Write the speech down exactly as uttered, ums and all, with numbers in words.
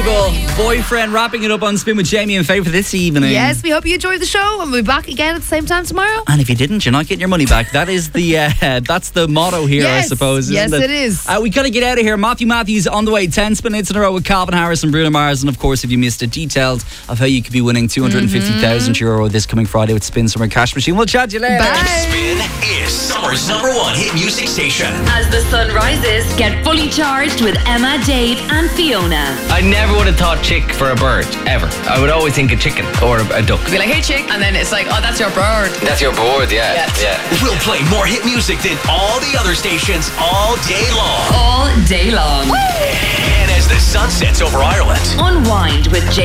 Boyfriend wrapping it up on Spin with Jamie and Faye for this evening. Yes, we hope you enjoyed the show, and we'll be back again at the same time tomorrow. And if you didn't, you're not getting your money back. That is the uh, that's the motto here, yes, I suppose. Isn't yes, it? it is. Uh, we got to get out of here. Matthew Matthews on the way. ten spin hits in a row with Calvin Harris and Bruno Mars. And of course, if you missed it, details of how you could be winning two hundred fifty thousand mm-hmm. euro this coming Friday with Spin Summer Cash Machine. We'll chat to you later. Bye. Spin is summer's number one hit music station. As the sun rises, get fully charged with Emma, Dave, and Fiona. I never would have thought chick for a bird, ever. I would always think a chicken or a, a duck. Be like, hey chick, and then it's like, oh, that's your bird. That's your bird, yeah. Yeah. yeah. We'll play more hit music than all the other stations all day long. All day long. And as the sun sets over Ireland, Unwind with J